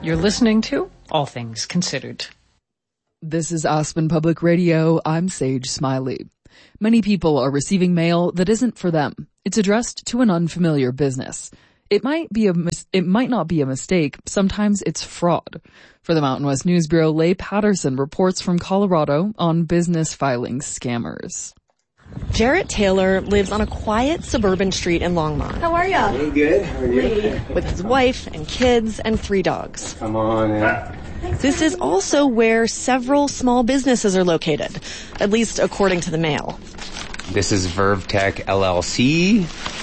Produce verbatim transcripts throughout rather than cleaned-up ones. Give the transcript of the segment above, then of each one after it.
You're listening to All Things Considered. This is Aspen Public Radio. I'm Sage Smiley. Many people are receiving mail that isn't for them. It's addressed to an unfamiliar business. It might be a mis- it might not be a mistake. Sometimes it's fraud. For the Mountain West News Bureau, Leigh Patterson reports from Colorado on business filing scammers. Jarrett Taylor lives on a quiet suburban street in Longmont. How are ya? Hey, good. How are you? With his wife and kids and three dogs. Come on in. This is also where several small businesses are located, at least according to the mail. This is Verve Tech L L C,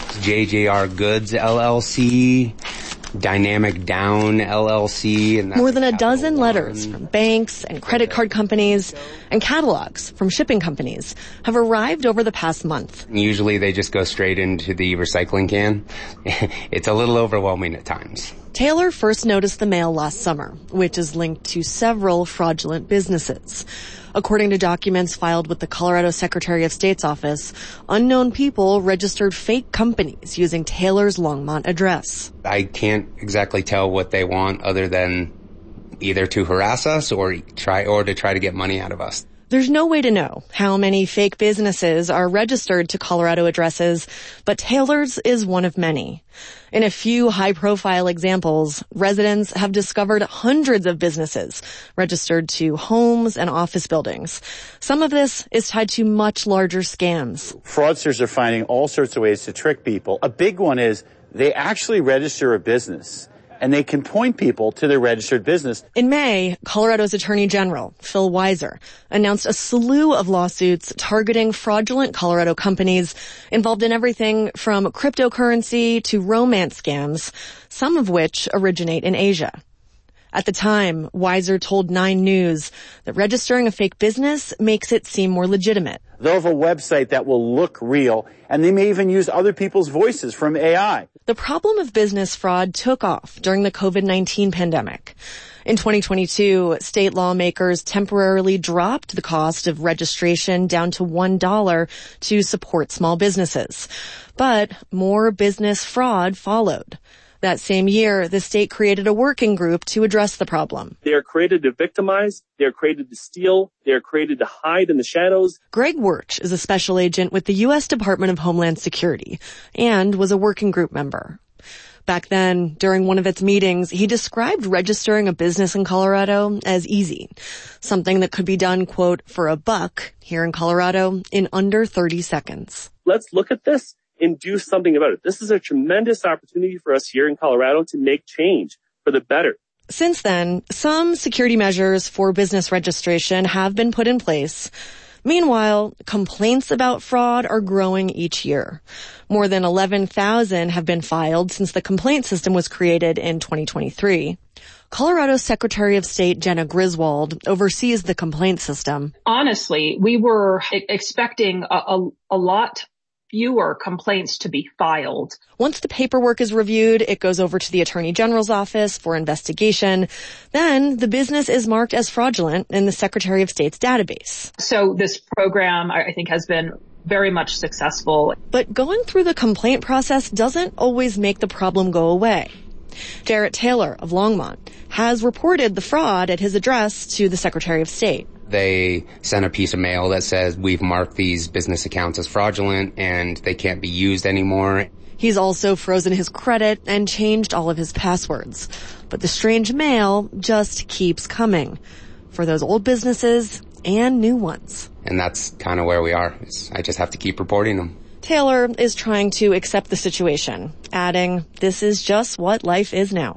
J J R Goods L L C, Dynamic Down L L C. And More than a dozen letters from banks and credit card companies and catalogs from shipping companies have arrived over the past month. Usually they just go straight into the recycling can. It's a little overwhelming at times. Taylor first noticed the mail last summer, which is linked to several fraudulent businesses. According to documents filed with the Colorado Secretary of State's office, unknown people registered fake companies using Taylor's Longmont address. I can't exactly tell what they want other than either to harass us or try or to try to get money out of us. There's no way to know how many fake businesses are registered to Colorado addresses, but Taylor's is one of many. In a few high-profile examples, residents have discovered hundreds of businesses registered to homes and office buildings. Some of this is tied to much larger scams. Fraudsters are finding all sorts of ways to trick people. A big one is they actually register a business, and they can point people to their registered business. In May, Colorado's Attorney General, Phil Weiser, announced a slew of lawsuits targeting fraudulent Colorado companies involved in everything from cryptocurrency to romance scams, some of which originate in Asia. At the time, Weiser told Nine News that registering a fake business makes it seem more legitimate. They'll have a website that will look real, and they may even use other people's voices from A I. The problem of business fraud took off during the covid nineteen pandemic. In twenty twenty-two, state lawmakers temporarily dropped the cost of registration down to one dollar to support small businesses. But more business fraud followed. That same year, the state created a working group to address the problem. They are created to victimize. They are created to steal. They are created to hide in the shadows. Greg Wirch is a special agent with the U S Department of Homeland Security and was a working group member. Back then, during one of its meetings, he described registering a business in Colorado as easy. Something that could be done, quote, for a buck here in Colorado in under thirty seconds. Let's look at this and do something about it. This is a tremendous opportunity for us here in Colorado to make change for the better. Since then, some security measures for business registration have been put in place. Meanwhile, complaints about fraud are growing each year. More than eleven thousand have been filed since the complaint system was created in twenty twenty-three. Colorado Secretary of State Jenna Griswold oversees the complaint system. Honestly, we were expecting a, a, a lot fewer complaints to be filed. Once the paperwork is reviewed, it goes over to the Attorney General's office for investigation. Then the business is marked as fraudulent in the Secretary of State's database. So this program, I think, has been very much successful. But going through the complaint process doesn't always make the problem go away. Jarrett Taylor of Longmont has reported the fraud at his address to the Secretary of State. They sent a piece of mail that says we've marked these business accounts as fraudulent and they can't be used anymore. He's also frozen his credit and changed all of his passwords. But the strange mail just keeps coming for those old businesses and new ones. And that's kind of where we are. It's, I just have to keep reporting them. Taylor is trying to accept the situation, adding, this is just what life is now.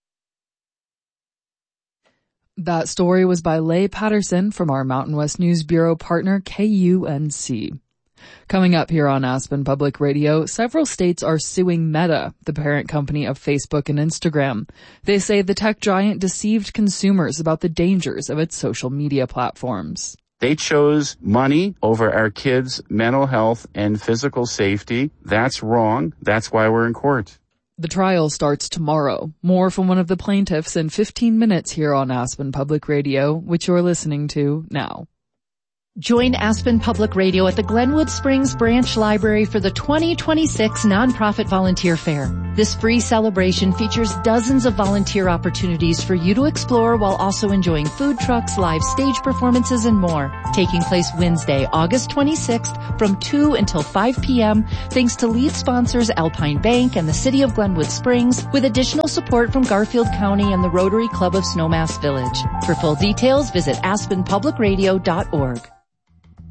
That story was by Leigh Patterson from our Mountain West News Bureau partner K U N C. Coming up here on Aspen Public Radio, several states are suing Meta, the parent company of Facebook and Instagram. They say the tech giant deceived consumers about the dangers of its social media platforms. They chose money over our kids' mental health and physical safety. That's wrong. That's why we're in court. The trial starts tomorrow. More from one of the plaintiffs in fifteen minutes here on Aspen Public Radio, which you're listening to now. Join Aspen Public Radio at the Glenwood Springs Branch Library for the twenty twenty-six Nonprofit Volunteer Fair. This free celebration features dozens of volunteer opportunities for you to explore while also enjoying food trucks, live stage performances, and more. Taking place Wednesday, August twenty-sixth from two until five p.m. thanks to lead sponsors Alpine Bank and the City of Glenwood Springs, with additional support from Garfield County and the Rotary Club of Snowmass Village. For full details, visit aspen public radio dot org.